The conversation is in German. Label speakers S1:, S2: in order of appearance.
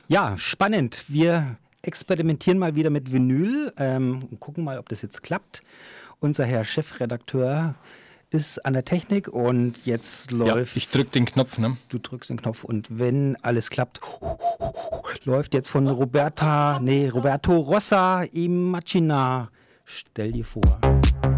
S1: Ja, spannend. Wir experimentieren mal wieder mit Vinyl und gucken mal, ob das jetzt klappt. Unser Herr Chefredakteur ist an der Technik und jetzt läuft...
S2: Ja, ich drück den Knopf, ne?
S1: Du drückst den Knopf und wenn alles klappt, läuft jetzt von Roberto Rossa Imagina. Stell dir vor.